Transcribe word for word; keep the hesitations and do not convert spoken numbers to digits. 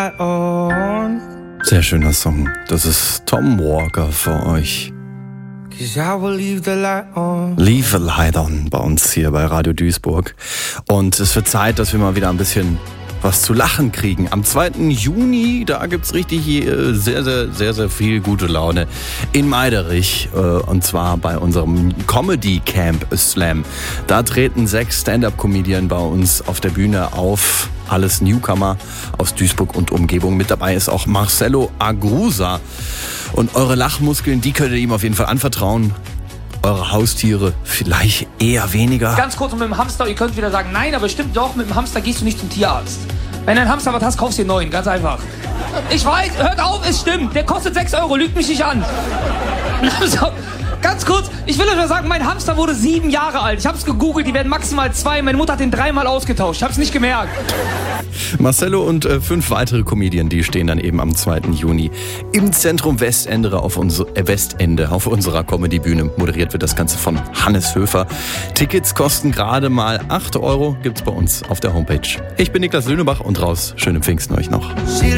light on. Sehr schöner Song. Das ist Tom Walker für euch. Cause I will leave the light on. Leave the light on bei uns hier bei Radio Duisburg. Und es wird Zeit, dass wir mal wieder ein bisschen was zu lachen kriegen. Am zweiten Juni, da gibt's richtig äh, sehr, sehr, sehr, sehr viel gute Laune in Meiderich. Äh, und zwar bei unserem Comedy Camp Slam. Da treten sechs Stand-Up-Comedian bei uns auf der Bühne auf. Alles Newcomer aus Duisburg und Umgebung. Mit dabei ist auch Marcelo Agrusa. Und eure Lachmuskeln, die könnt ihr ihm auf jeden Fall anvertrauen. Eure Haustiere vielleicht eher weniger. Ganz kurz und mit dem Hamster, ihr könnt wieder sagen, nein, aber stimmt doch, mit dem Hamster gehst du nicht zum Tierarzt. Wenn dein Hamster was hast, kaufst du dir einen neuen, ganz einfach. Ich weiß, hört auf, es stimmt, der kostet sechs Euro, lügt mich nicht an. Also, ganz kurz, ich will euch mal sagen, mein Hamster wurde sieben Jahre alt. Ich hab's gegoogelt, die werden maximal zwei, meine Mutter hat den dreimal ausgetauscht, ich hab's nicht gemerkt. Marcelo und äh, fünf weitere Comedien, die stehen dann eben am zweiten Juni im Zentrum Westende auf, unser, äh, Westende auf unserer Comedy-Bühne. Moderiert wird das Ganze von Hannes Höfer. Tickets kosten gerade mal acht Euro, gibt's bei uns auf der Homepage. Ich bin Niklas Lönebach und raus. Schöne Pfingsten euch noch.